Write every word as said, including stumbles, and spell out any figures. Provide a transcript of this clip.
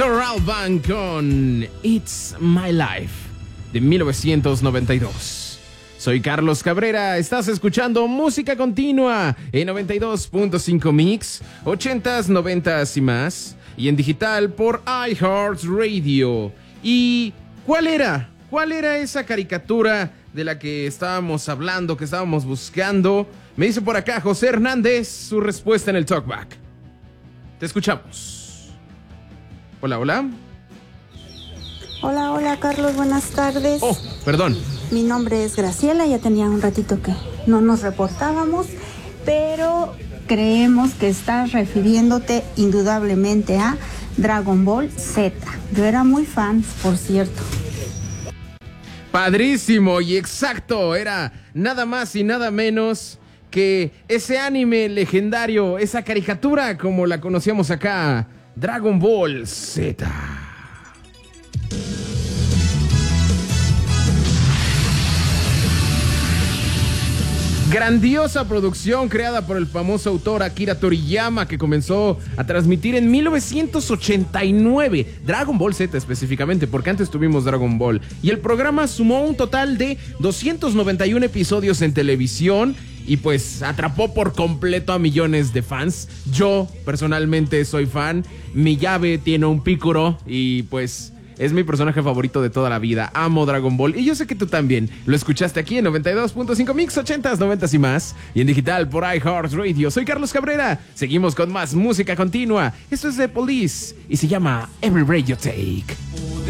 Alban con It's My Life de mil novecientos noventa y dos. Soy Carlos Cabrera, estás escuchando música continua en noventa y dos punto cinco Mix, ochentas, noventas y más, y en digital por iHeartRadio. ¿Y cuál era? ¿Cuál era esa caricatura de la que estábamos hablando, que estábamos buscando? Me dice por acá José Hernández su respuesta en el Talkback. Te escuchamos. Hola, hola. Hola, hola Carlos, buenas tardes. Oh, perdón. Mi nombre es Graciela, ya tenía un ratito que no nos reportábamos, pero creemos que estás refiriéndote indudablemente a Dragon Ball Z. Yo era muy fan, por cierto. Padrísimo y exacto, era nada más y nada menos que ese anime legendario, esa caricatura como la conocíamos acá, Dragon Ball Z. Grandiosa producción creada por el famoso autor Akira Toriyama, que comenzó a transmitir en mil novecientos ochenta y nueve. Dragon Ball Z específicamente, porque antes tuvimos Dragon Ball. Y el programa sumó un total de doscientos noventa y uno episodios en televisión y pues atrapó por completo a millones de fans. Yo personalmente soy fan. Mi llave tiene un Piccolo y pues es mi personaje favorito de toda la vida. Amo Dragon Ball y yo sé que tú también. Lo escuchaste aquí en noventa y dos punto cinco Mix, ochentas, noventas y más. Y en digital por iHeartRadio. Soy Carlos Cabrera. Seguimos con más música continua. Esto es The Police y se llama Every Breath You Take.